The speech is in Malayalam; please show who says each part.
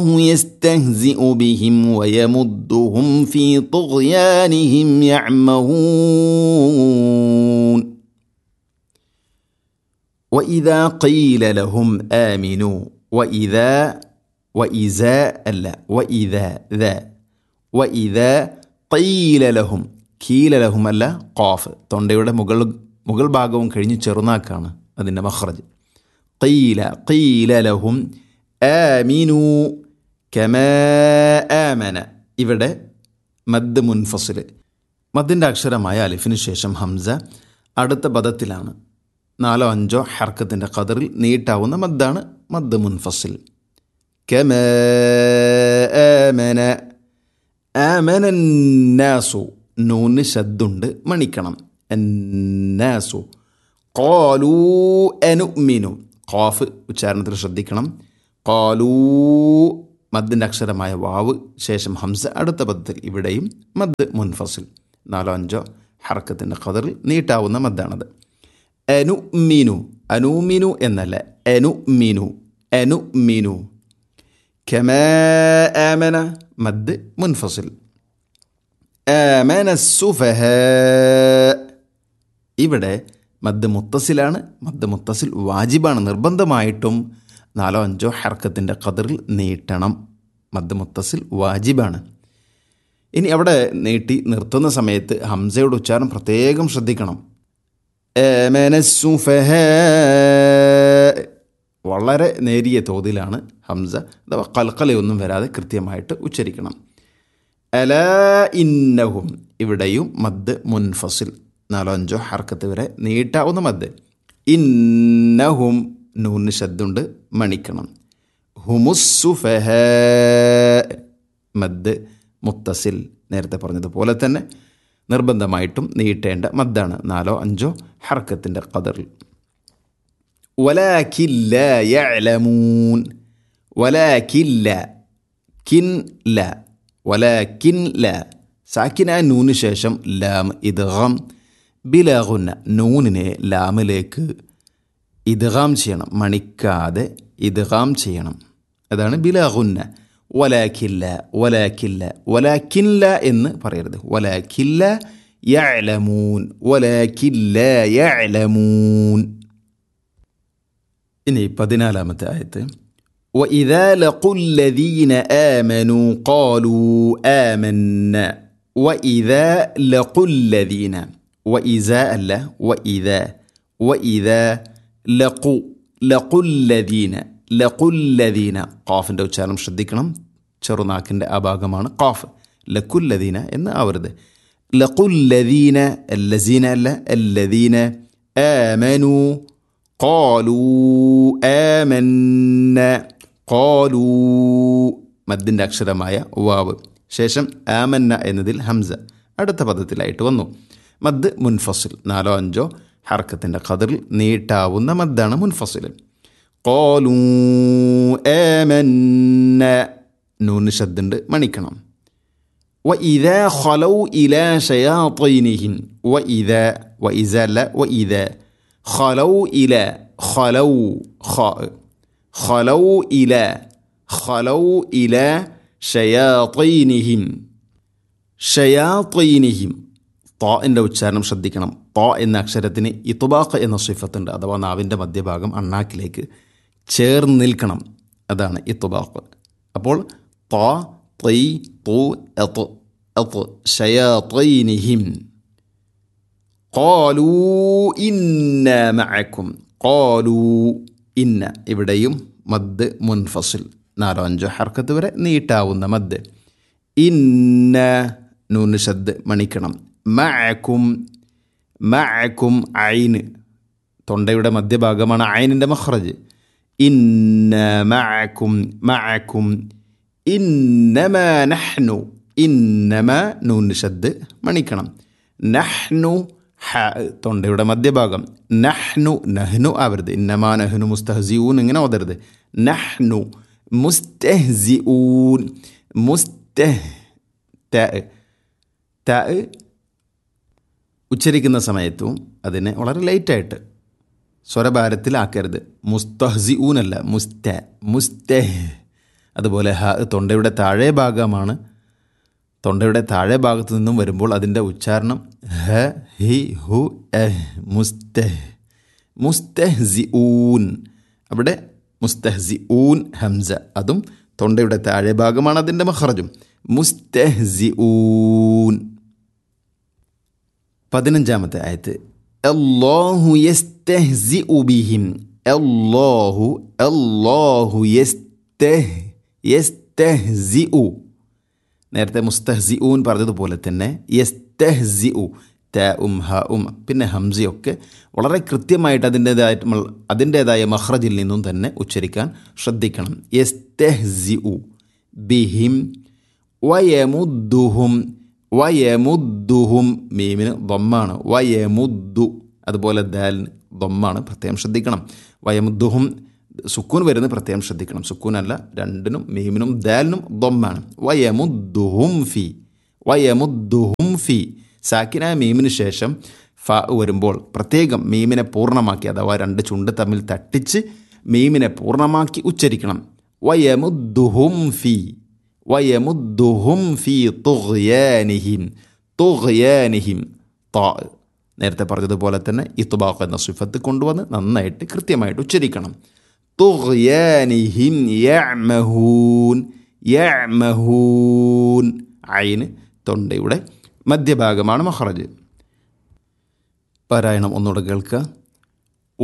Speaker 1: يستهزئ بهم ويمدهم في طغيانهم يعمهون وإذا قيل لهم آمنوا وإذا قيل لهم കീല ലഹും അല്ല ഖാഫ് തൊണ്ടയുടെ മുകൾ ഭാഗവും കഴിഞ്ഞ് ചെറുനാക്കാണ് അതിൻ്റെ മഖ്റജ്. ഖീല ലഹും ആമിനു കമാ ആമന. ഇവിടെ മദ് മുൻഫസിൽ, മദ്ദിൻ്റെ അക്ഷരമായ അലിഫിന് ശേഷം ഹംസ അടുത്ത പദത്തിലാണ്. 4-5 ഹർക്കത്തിൻ്റെ ഖദറിൽ നീട്ടാവുന്ന മദ്ദാണ് മദ് മുൻഫസിൽ. കമാ ആമന. ആമനന്നാസു, നൂന് ശദ്ദുണ്ട്, മണിക്കണം. അന്നാസു. ഖാലൂ അനുമിനു, ഖാഫ് ഉച്ചാരണത്തിൽ ശ്രദ്ധിക്കണം. ഖാലൂ മദ്ദിൻ്റെ അക്ഷരമായ വാവ് ശേഷം ഹംസ അടുത്ത പദത്തിൽ. ഇവിടെയും മദ് മുൻഫസിൽ 4-5 ഹർക്കത്തിൻ്റെ ഖദറിൽ നീട്ടാവുന്ന മദ്ദാണത്. അനുമിനു, അനുമിനു എന്നല്ല, അനുമിനു. കമാ ആമന മദ് മുൻഫസിൽ. ആമന സുഫഹാ, ഇവിടെ മദ് മുത്തസിലാണ്. മദ് മുത്തസിൽ വാജിബാണ്, നിർബന്ധമായിട്ടും 4-5 ഹർക്കത്തിൻ്റെ ഖദറിൽ നീട്ടണം. മദ് മുത്തസിൽ വാജിബാണ്. ഇനി അവിടെ നീട്ടി നിർത്തുന്ന സമയത്ത് ഹംസയുടെ ഉച്ചാരണം പ്രത്യേകം ശ്രദ്ധിക്കണം. ആമന സുഫഹാ, വളരെ നേരിയ തോതിലാണ് ഹംസ, അഥവാ കൽക്കലയൊന്നും വരാതെ കൃത്യമായിട്ട് ഉച്ചരിക്കണം. അലാ ഇന്നഹും, ഇവിടെയും മദ് മുൻഫസിൽ 4-5 ഹർക്കത്ത് വരെ നീട്ടാവുന്ന മദ്. ഇന്നഹും നൂന് ശദ്ദുണ്ട്, മണിക്കണം. ഹുമുസ്സുഫഹാ മദ് മുത്തസിൽ, നേരത്തെ പറഞ്ഞതുപോലെ തന്നെ നിർബന്ധമായിട്ടും നീട്ടേണ്ട മദ്ദാണ് 4-5 ഹർക്കത്തിൻ്റെ ഖദറിൽ. വലാകിൻ ലാ യഅലമൂൻ, വലാകിൻ ലാ, കിൻ ലാ, വലാകിൻ ലാ, സാക്കിനായ നൂന് ശേഷം ലാം ഇദ്ഗാം ബിലാ ഗുന്ന, നൂനിനെ ലാമിലേക്ക് ഇദ്ഗാം ചെയ്യണം, മണിക്കാതെ ഇദ്ഗാം ചെയ്യണം. അതാണ് ബിലാ ഗുന്ന. വലാകിൻ ലാ, വലാകിൻ ലാ, വലാകിൻ ലാ എന്ന് പറയരുത്. വലാകിൻ ലാ യഅലമൂൻ, വലാകിൻ ലാ യഅലമൂൻ. ഇനി 14-ാമത്തെ ആയത്ത്. وإذا لقوا الذين آمنوا قالوا آمنا. وإذا لقوا الذين, وإذا അല്ല, وإذا لقوا الذين, ഖാഫിൻ്റെ ഉച്ചാരണം ശ്രദ്ധിക്കണം. ചെറുനാക്കിൻ്റെ ആ ഭാഗമാണ് ഖാഫ്. ലഖുല്ലദീന എന്ന് ആവരുത്. ലഖുല്ലദീന, അല്ലസീന അല്ല, അല്ലദീന. ആമനു ഖാലൂ ആമന്ന, ഖാലൂ മദ്ദിൻ്റെ അക്ഷരമായ വാവ് ശേഷം ആമന്ന എന്നതിൽ ഹംസ അടുത്ത പദത്തിലായിട്ട് വന്നു. മദ് മുൻഫസിൽ 4-5 ഹർക്കത്തിൻ്റെ ഖദറിൽ നീട്ടാവുന്ന മദ്ദാണ് മുൻഫസിൽ. ഖാലൂ ആമന്ന, നൂന് ശദ്ദുണ്ട്, മണിക്കണം. വഇദാ ഖലൗ ഇലാ ശയാത്തീനിഹിം, വഇദാ അല്ല, വഇദാ ഖലൗ ഇലാ, ഖലൗ ഇലാ ഷയാത്തീനിഹിം. താഇൻ്റെ ഉച്ചാരണം ശ്രദ്ധിക്കണം. താ എന്ന അക്ഷരത്തിന് ഇത്ബാഖ് എന്ന സിഫത്തുണ്ട്, അഥവാ നാവിൻ്റെ മധ്യഭാഗം അണ്ണാക്കിലേക്ക് ചേർന്ന് നിൽക്കണം. അതാണ് ഇത്ബാഖ്. അപ്പോൾ താ തൈ തു എത്ത് എത്ത് ഷയാത്തീനിഹിം. ഖാലൂ ഇന്ന മഅക്കും, ഖാലൂ ഇന്ന, ഇവിടെയും മദ് മുൻഫസിൽ 4-5 ഹർക്കത്ത് വരെ നീട്ടാവുന്ന മദ്. ഇന്ന നൂന് ശദ്ദ് മണിക്കണം. മഅക്കും ഐന്, തൊണ്ടയുടെ മധ്യഭാഗമാണ് ഐനിൻ്റെ മഖ്റജ്. ഇന്ന മഅക്കും ഇന്നമാ നഹ്നു, ഇന്നമാ നൂന് ശദ്ദ് മണിക്കണം. നഹ്നു തൊണ്ടയുടെ മധ്യഭാഗം. നഹ്നു ആവരുത്. ഇന്നമാ നഹ്നു മുസ്തഹ്സിഊൻ ഇങ്ങനെ ഓതരുത്. നഹ്നു മുസ്തഹ്സിഊൻ. ത ഉച്ചരിക്കുന്ന സമയത്തും അതിനെ വളരെ ലൈറ്റായിട്ട് സ്വരഭാരത്തിലാക്കരുത്. മുസ്തഹ്സിഊൻ അല്ല, അതുപോലെ ഹ തൊണ്ടയുടെ താഴെ ഭാഗമാണ്. തൊണ്ടയുടെ താഴെ ഭാഗത്തു നിന്നും വരുമ്പോൾ അതിൻ്റെ ഉച്ചാരണം ഹ ഹി ഹു എഹ് മുസ്തഹ്സിഊൻ. അവിടെ മുസ്തഹ്സിഊൻ ഹംസ, അതും തൊണ്ടയുടെ താഴെ ഭാഗമാണ് അതിൻ്റെ മഖ്റജും. മുസ്തഹ്സിഊൻ. 15-ാമത്തെ ആയത്ത് അല്ലാഹു യസ്തഹ്സിഉ ബിഹിം. അല്ലാഹു യസ്തഹ്സിഉ. നേരത്തെ മുസ്തഹ്സിഊൻ പറഞ്ഞതുപോലെ തന്നെ യസ്തഹ്സിഉ ഹ പിന്നെ ഹംസയൊക്കെ വളരെ കൃത്യമായിട്ട് അതിൻ്റേതായ മഖ്റജിൽ നിന്നും തന്നെ ഉച്ചരിക്കാൻ ശ്രദ്ധിക്കണം. യസ്തഹ്സിഉ ബിഹിം വയമുദ്ദുഹും മീമിന് ദമ്മാണ്. വയമുദ്ദു, അതുപോലെ ദാലിന് ദമ്മാണ്, പ്രത്യേകം ശ്രദ്ധിക്കണം. വയമുദ്ദുഹും സുക്കൂൻ വരുന്നത് പ്രത്യേകം ശ്രദ്ധിക്കണം. സുക്കൂനല്ല, രണ്ടിനും മീമിനും ദാലിനും ദമ്മാണ്. വയമുദ്ദുഹും ഫി സാക്കിനായ മീമിന് ശേഷം ഫ വരുമ്പോൾ പ്രത്യേകം മീമിനെ പൂർണ്ണമാക്കി, അഥവാ രണ്ട് ചുണ്ട് തമ്മിൽ തട്ടിച്ച് മീമിനെ പൂർണ്ണമാക്കി ഉച്ചരിക്കണം. വയമുദ്ദുഹും ഫി തുഗ്യാനിഹിം. നേരത്തെ പറഞ്ഞതുപോലെ തന്നെ ഇത്ബാഖ് എന്ന സിഫത്ത് കൊണ്ടുവന്ന് നന്നായിട്ട് കൃത്യമായിട്ട് ഉച്ചരിക്കണം. തുഗ്യാനിഹിം യഅ്മഹൂൻ. ഐന് തൊണ്ടയുടെ മധ്യഭാഗമാണ് മഖ്റജ്. പാരായണം ഒന്നുകൂടെ കേൾക്കുക.